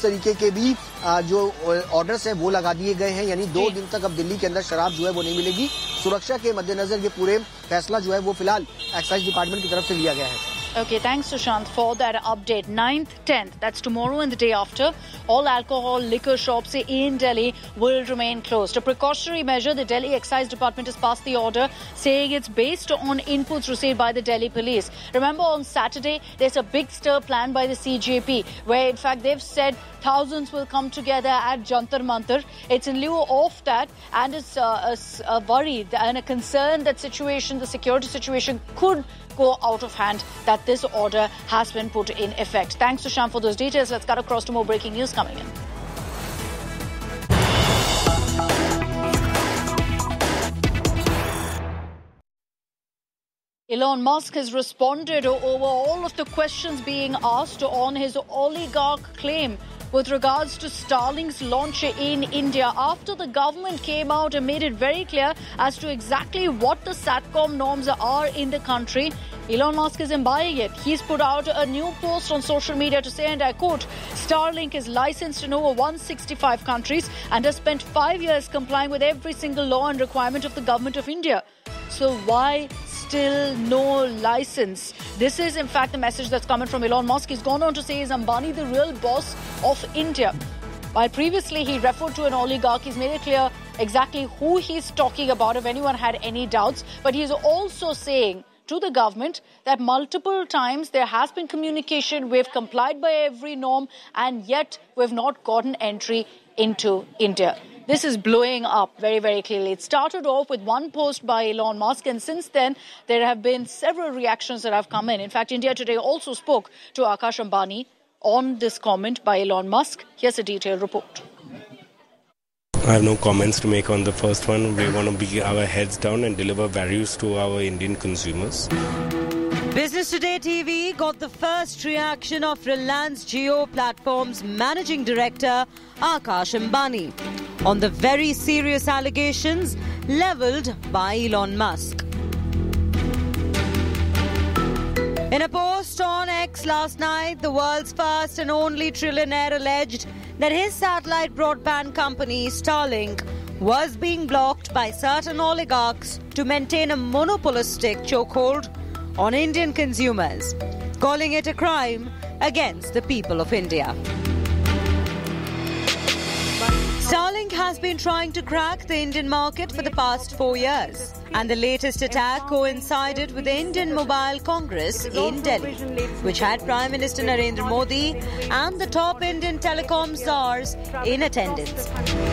इस तरीके के भी जो ऑर्डर्स हैं वो लगा दिए गए हैं, यानी 2 दिन तक अब दिल्ली के अंदर शराब जो है वो नहीं मिलेगी। सुरक्षा के मद्देनजर ये पूरे फैसला जो है वो फिलहाल एक्साइज डिपार्टमेंट की तरफ से लिया गया है। Okay, thanks Sushant for that update. 9th, 10th, that's tomorrow and the day after, all alcohol liquor shops in Delhi will remain closed. A precautionary measure, the Delhi Excise Department has passed the order saying it's based on inputs received by the Delhi police. Remember, on Saturday, there's a big stir planned by the CJP where in fact they've said thousands will come together at Jantar Mantar. It's in lieu of that, and it's a worry and a concern that the security situation could go out of hand, that this order has been put in effect. Thanks to Sham for those details. Let's cut across to more breaking news coming in. Elon Musk has responded over all of the questions being asked on his oligarch claim with regards to Starlink's launch in India after the government came out and made it very clear as to exactly what the SATCOM norms are in the country. Elon Musk is embodying it. He's put out a new post on social media to say, and I quote, Starlink is licensed in over 165 countries and has spent 5 years complying with every single law and requirement of the government of India. So why still no license? This is in fact the message that's coming from Elon Musk. He's gone on to say, is Ambani the real boss of India? While previously he referred to an oligarch, he's made it clear exactly who he's talking about if anyone had any doubts. But he's also saying to the government that multiple times there has been communication, we've complied by every norm, and yet we've not gotten entry into India. This is blowing up very, very clearly. It started off with one post by Elon Musk, and since then there have been several reactions that have come in. In fact, India Today also spoke to Akash Ambani on this comment by Elon Musk. Here's a detailed report. I have no comments to make on the first one. We want to be our heads down and deliver values to our Indian consumers. Business Today TV got the first reaction of Reliance Jio Platform's Managing Director Akash Ambani on the very serious allegations levelled by Elon Musk. In a post on X last night, the world's first and only trillionaire alleged that his satellite broadband company, Starlink, was being blocked by certain oligarchs to maintain a monopolistic chokehold on Indian consumers, calling it a crime against the people of India. Starlink has been trying to crack the Indian market for the past 4 years, and the latest attack coincided with the Indian Mobile Congress in Delhi, which had Prime Minister Narendra Modi and the top Indian telecom czars in attendance.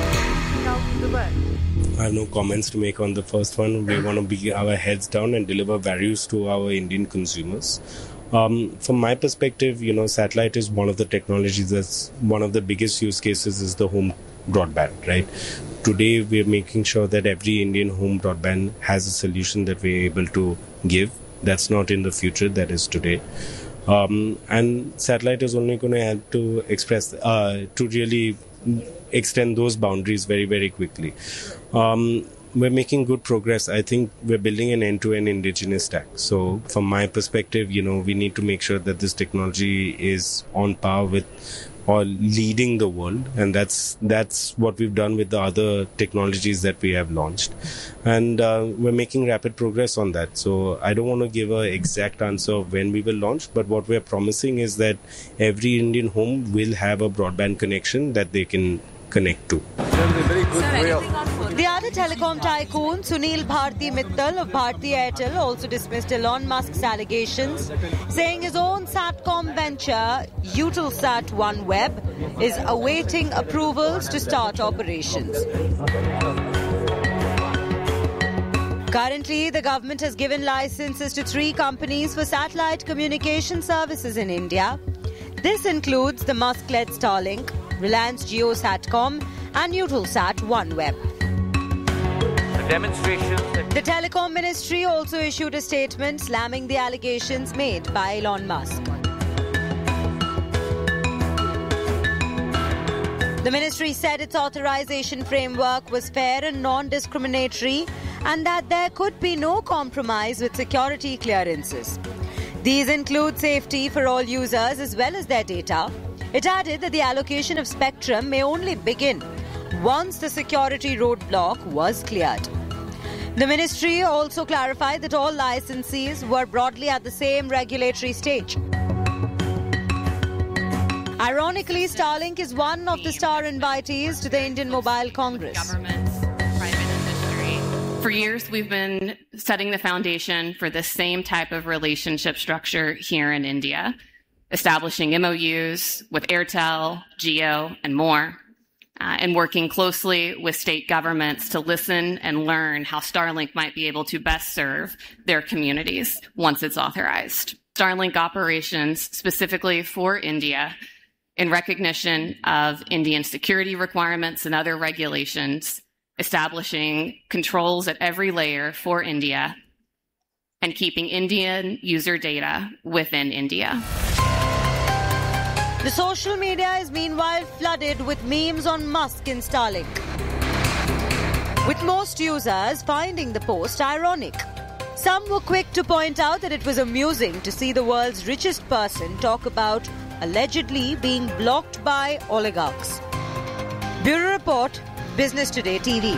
I have no comments to make on the first one. We want to be our heads down and deliver values to our Indian consumers. From my perspective, satellite is one of the technologies that's one of the biggest use cases is the home broadband, right? Today, we're making sure that every Indian home broadband has a solution that we're able to give. That's not in the future, that is today. And satellite is only going to help to to really extend those boundaries very, very quickly. We're making good progress. I think we're building an end-to-end indigenous stack. So from my perspective, we need to make sure that this technology is on par with or leading the world. And that's what we've done with the other technologies that we have launched. And we're making rapid progress on that. So I don't want to give an exact answer of when we will launch, but what we're promising is that every Indian home will have a broadband connection that they can connect to. The other telecom tycoon, Sunil Bharti Mittal of Bharti Airtel, also dismissed Elon Musk's allegations, saying his own SATCOM venture, Eutelsat OneWeb, is awaiting approvals to start operations. Currently, the government has given licenses to 3 companies for satellite communication services in India. This includes the Musk-led Starlink, Reliance Jio Satcom and Eutelsat OneWeb. The Telecom Ministry also issued a statement slamming the allegations made by Elon Musk. The ministry said its authorization framework was fair and non-discriminatory and that there could be no compromise with security clearances. These include safety for all users as well as their data, It added that the allocation of spectrum may only begin once the security roadblock was cleared. The ministry also clarified that all licensees were broadly at the same regulatory stage. Ironically, Starlink is one of the star invitees to the Indian Mobile Congress. Governments, private industry. For years, we've been setting the foundation for the same type of relationship structure here in India, establishing MOUs with Airtel, Jio, and more, and working closely with state governments to listen and learn how Starlink might be able to best serve their communities once it's authorized. Starlink operations specifically for India in recognition of Indian security requirements and other regulations, establishing controls at every layer for India, and keeping Indian user data within India. The social media is meanwhile flooded with memes on Musk and Starlink, with most users finding the post ironic. Some were quick to point out that it was amusing to see the world's richest person talk about allegedly being blocked by oligarchs. Bureau Report, Business Today TV.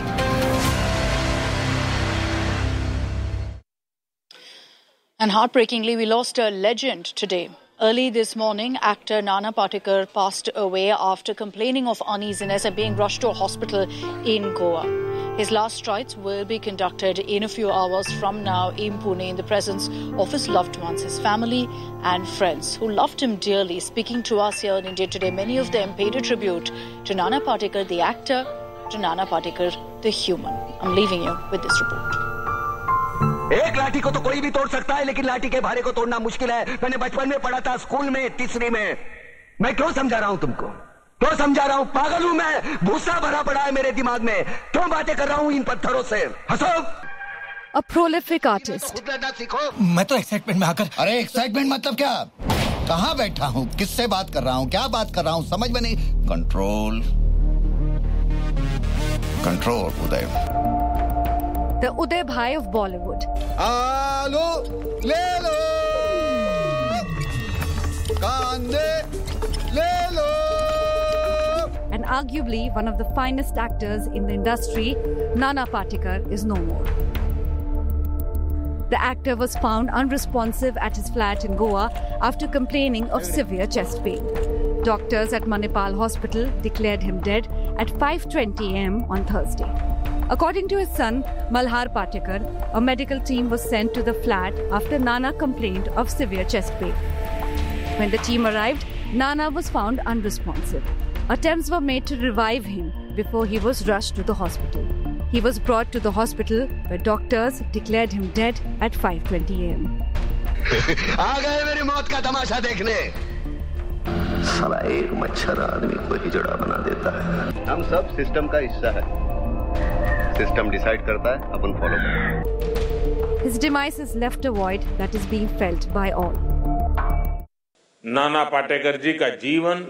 And heartbreakingly, we lost a legend today. Early this morning, actor Nana Patekar passed away after complaining of uneasiness and being rushed to a hospital in Goa. His last rites will be conducted in a few hours from now in Pune in the presence of his loved ones, his family and friends who loved him dearly. Speaking to us here in India Today, many of them paid a tribute to Nana Patekar, the actor, to Nana Patekar, the human. I'm leaving you with this report. एक लाठी को तो कोई भी तोड़ सकता है, लेकिन लाठी के भारे को तोड़ना मुश्किल है। मैंने बचपन में पढ़ा था, स्कूल में, तीसरी में। मैं क्यों समझा रहा हूं तुमको? क्यों समझा रहा हूं? पागल हूं मैं? भूसा भरा पड़ा है मेरे दिमाग में। क्यों बातें कर रहा हूं इन पत्थरों से? हंसो। A prolific artist. मैं तो एक्साइटमेंट में आकर। अरे एक्साइटमेंट मतलब क्या? कहाँ बैठा हूँ? किससे बात कर रहा हूँ? क्या बात कर रहा हूँ? समझ में नहीं। Control Uday. The Uday Bhai of Bollywood. आलो ले लो, कांदे ले लो. And arguably one of the finest actors in the industry, Nana Patekar is no more. The actor was found unresponsive at his flat in Goa after complaining of severe chest pain. Doctors at Manipal Hospital declared him dead at 5:20 a.m. on Thursday. According to his son, Malhar Patekar, a medical team was sent to the flat after Nana complained of severe chest pain. When the team arrived, Nana was found unresponsive. Attempts were made to revive him before he was rushed to the hospital. He was brought to the hospital where doctors declared him dead at 5:20 a.m. आ गए मेरी मौत का तमाशा देखने। साला एक मच्छर आदमी को हिजड़ा बना देता है। हम सब सिस्टम का हिस्सा है। सिस्टम डिसाइड करता है, अपन फॉलो करते हैं। His demise has left a void that is being felt by all. Nana Patekar जी का जीवन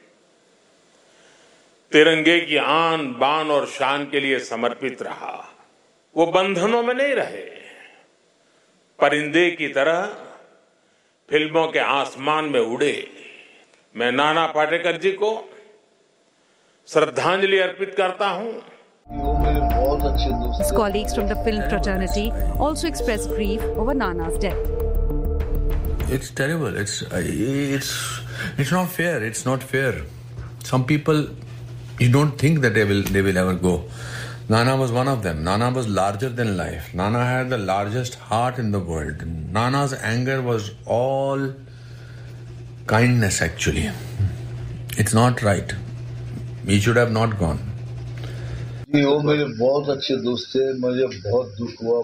तिरंगे की आन बान और शान के लिए समर्पित रहा। वो बंधनों में नहीं रहे, परिंदे की तरह फिल्मों के आसमान में उड़े। मैं नाना पाटेकर जी को श्रद्धांजलि अर्पित करता हूं। His colleagues from the film fraternity also expressed grief over Nana's death. It's terrible. It's not fair. It's not fair. Some people, you don't think that they will ever go. Nana was one of them. Nana was larger than life. Nana had the largest heart in the world. Nana's anger was all kindness, actually. It's not right. He should have not gone. वो मेरे बहुत अच्छे दोस्त थे। मुझे बहुत दुख हुआ,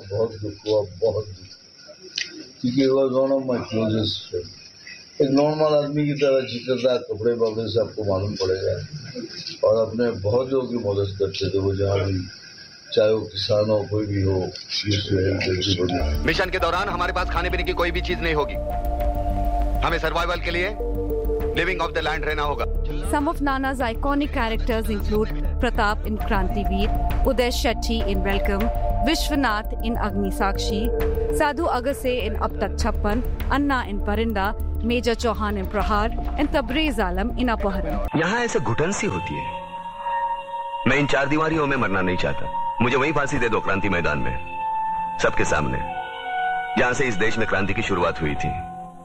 क्योंकि वो one of my closest friend. एक नॉर्मल आदमी की तरह चिकता, कपड़े बदले से आपको मालूम पड़ेगा, और अपने बहुत लोगों की मदद करते थे वो, जहाँ भी, चाहे वो किसान हो, कोई भी हो। मिशन के दौरान हमारे पास खाने पीने की कोई भी चीज नहीं होगी। हमें सर्वाइवल के लिए लिविंग ऑफ द लैंड रहना होगा। Some of Nana's iconic characters include Pratap in Krantiveer, Uday Shetty in Welcome, Vishwanath in Agni Sakshi, Sadhu Agase in Ab Tak Chhappan, Anna in Parinda, Major Chauhan in Prahar and Tabriz Alam in Apaharan. यहाँ ऐसे घुटन सी होती है। मैं इन चार दीवारियों में मरना नहीं चाहता। मुझे वहीं फांसी दे दो, क्रांति मैदान में, सबके सामने, जहां से इस देश में क्रांति की शुरुआत हुई थी।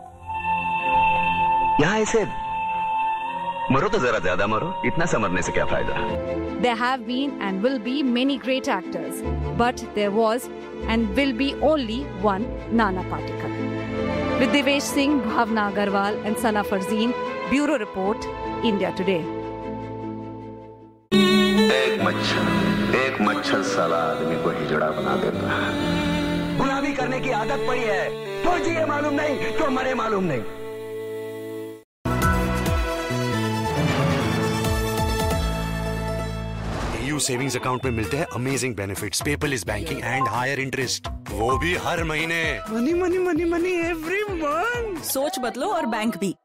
यहाँ ऐसे मरो तो जरा ज्यादा मरो, इतना सा मरने से क्या फायदा। There have been and will be many great actors, but there was and will be only one Nana Patekar. With Devesh Singh, Bhavna Agarwal and Sana Farzeen, Bureau Report, India Today. एक मच्छर साला आदमी को हिजड़ा बना देता है। गुलामी करने की आदत पड़ी है, तो जिए मालूम नहीं, तो मरे मालूम नहीं। सेविंग्स अकाउंट में मिलते हैं amazing benefits, paperless banking and higher interest, वो भी हर महीने। Money money money money every month. सोच बदलो और बैंक भी।